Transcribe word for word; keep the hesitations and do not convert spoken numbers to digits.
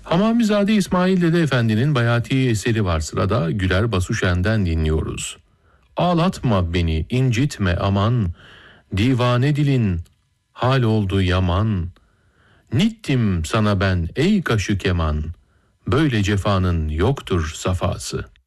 Hamamizade İsmail Dede Efendi'nin Bayati eseri var sırada, Güler Basuşen'den dinliyoruz. Ağlatma beni, incitme aman, divane dilin hal oldu yaman. Nittim sana ben ey kaşı keman, böyle cefanın yoktur safası.